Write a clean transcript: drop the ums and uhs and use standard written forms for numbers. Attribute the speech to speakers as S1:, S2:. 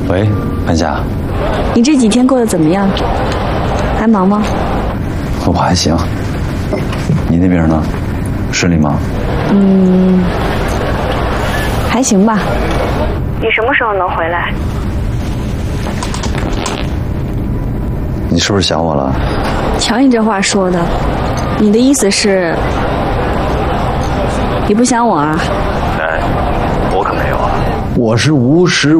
S1: 喂，半夏，
S2: 你这几天过得怎么样？还忙吗？
S1: 我还行。你那边呢？顺利吗？
S2: 还行吧。你什么时候能回来？
S1: 你是不是想我了？
S2: 瞧你这话说的，你的意思是，你不想我啊？
S1: 哎，我可没有啊。
S3: 我是无时